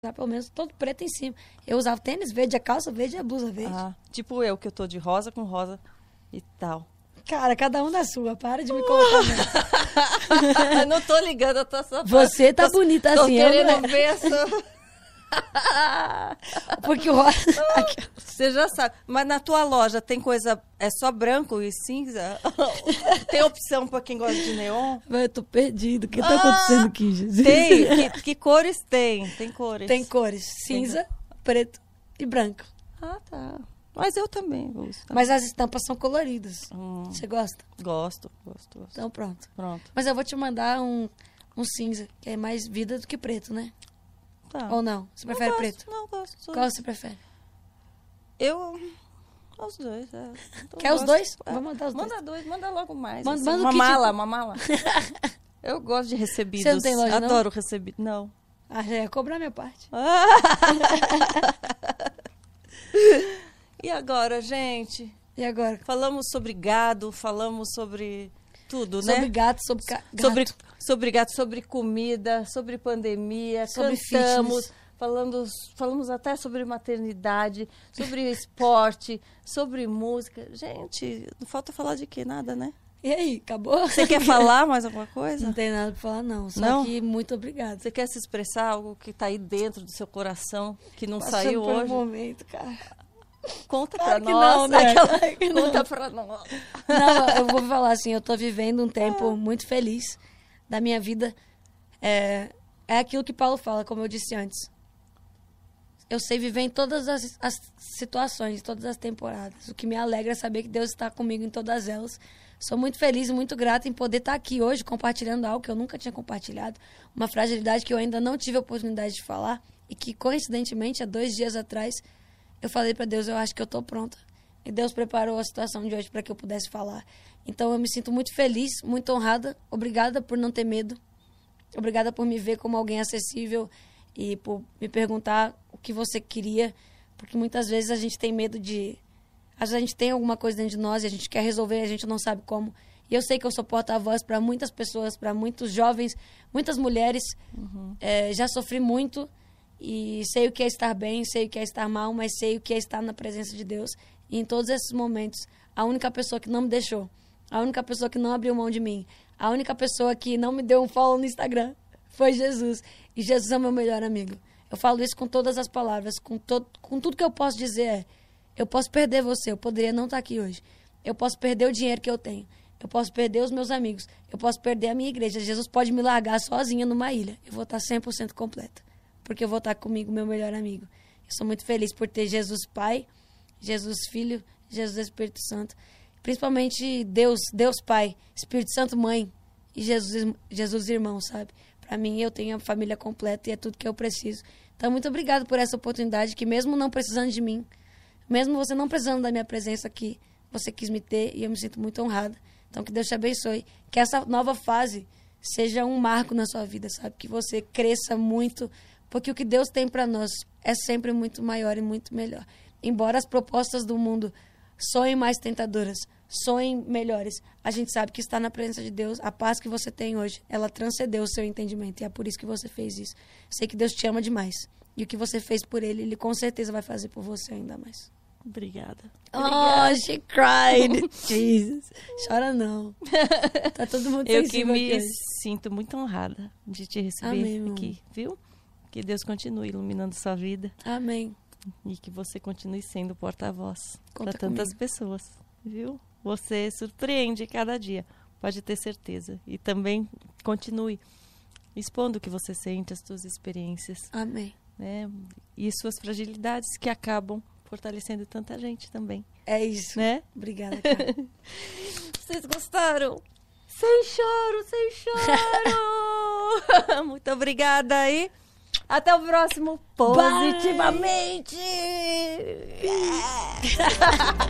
usar pelo menos todo preto em cima. Eu usava tênis verde, a calça verde e a blusa verde. Tipo eu, que eu tô de rosa com rosa e tal. Cara, cada um na sua. Para de me colocar nessa. Não tô ligando, eu tô só... Você tá bonita tô assim. querendo ver essa... Porque o rosa... Você já sabe. Mas na tua loja tem coisa... É só branco e cinza? Tem opção pra quem gosta de neon? Eu tô perdido. O que tá acontecendo aqui, Jesus? Tem. Que cores tem? Tem cores. Tem cores. Cinza, preto e branco. Tá. Mas eu também gosto. Mas as estampas são coloridas. Você gosta? Gosto. Então pronto. Pronto. Mas eu vou te mandar um cinza, que é mais vida do que preto, né? Tá. Ou não? Você prefere preto? Não, gosto. Qual você prefere? Os dois, Quer os dois? Vou mandar os dois. Manda dois, manda logo mais. Manda assim. Uma mala. Eu gosto de recebidos. Você não tem loja, Adoro recebido. Não. Já ia cobrar minha parte. E agora, gente? E agora? Falamos sobre gado, falamos sobre tudo, né? Sobre gato, Sobre gato, sobre comida, sobre pandemia, sobre cantamos, fitness. falamos até sobre maternidade, sobre esporte, sobre música. Gente, não falta falar de quê? Nada, né? E aí, acabou? Você quer falar mais alguma coisa? Não tem nada pra falar, não. Só Não? que muito obrigada. Você quer se expressar algo que tá aí dentro do seu coração, que não Passando saiu por hoje? um momento, cara. Conta Claro pra que nós. não, né? Claro que não. Conta pra nós. Não, eu vou falar assim, eu tô vivendo um tempo muito feliz da minha vida. É aquilo que Paulo fala, como eu disse antes. Eu sei viver em todas as situações, todas as temporadas. O que me alegra é saber que Deus está comigo em todas elas. Sou muito feliz e muito grata em poder estar aqui hoje compartilhando algo que eu nunca tinha compartilhado. Uma fragilidade que eu ainda não tive a oportunidade de falar e que, coincidentemente, há 2 dias atrás, eu falei para Deus, eu acho que eu estou pronta. E Deus preparou a situação de hoje para que eu pudesse falar. Então, eu me sinto muito feliz, muito honrada. Obrigada por não ter medo. Obrigada por me ver como alguém acessível e por me perguntar o que você queria. Porque muitas vezes a gente tem medo de... Às vezes a gente tem alguma coisa dentro de nós e a gente quer resolver e a gente não sabe como. E eu sei que eu sou porta-voz para muitas pessoas, para muitos jovens, muitas mulheres. Já sofri muito e sei o que é estar bem, sei o que é estar mal, mas sei o que é estar na presença de Deus. E em todos esses momentos, a única pessoa que não me deixou, a única pessoa que não abriu mão de mim, a única pessoa que não me deu um follow no Instagram foi Jesus. E Jesus é meu melhor amigo. Eu falo isso com todas as palavras, com tudo que eu posso dizer eu posso perder você, eu poderia não estar aqui hoje. Eu posso perder o dinheiro que eu tenho. Eu posso perder os meus amigos. Eu posso perder a minha igreja. Jesus pode me largar sozinha numa ilha. Eu vou estar 100% completa. Porque eu vou estar comigo, meu melhor amigo. Eu sou muito feliz por ter Jesus Pai, Jesus Filho, Jesus Espírito Santo. Principalmente Deus Pai, Espírito Santo Mãe e Jesus Irmão, sabe? Para mim, eu tenho a família completa e é tudo que eu preciso. Então, muito obrigado por essa oportunidade que mesmo não precisando de mim, mesmo você não precisando da minha presença aqui, você quis me ter e eu me sinto muito honrada. Então, que Deus te abençoe. Que essa nova fase seja um marco na sua vida, sabe? Que você cresça muito, porque o que Deus tem para nós é sempre muito maior e muito melhor. Embora as propostas do mundo soem mais tentadoras, soem melhores, a gente sabe que está na presença de Deus. A paz que você tem hoje, ela transcendeu o seu entendimento e é por isso que você fez isso. Sei que Deus te ama demais. E o que você fez por ele, ele com certeza vai fazer por você ainda mais. Obrigada. Oh, she cried. Jesus. Chora não. Tá todo mundo Eu que sensível me aqui hoje. sinto muito honrada de te receber Amém, aqui, viu? Que Deus continue iluminando sua vida Amém. e que você continue sendo porta-voz Conta para tantas comigo. pessoas, viu? Você surpreende cada dia, pode ter certeza. E também continue expondo o que você sente, as suas experiências, Amém. né? E suas fragilidades que acabam fortalecendo tanta gente também, É isso. né? Obrigada, cara. Vocês gostaram? Sem choro, sem choro! Muito obrigada e até o próximo Positivamente!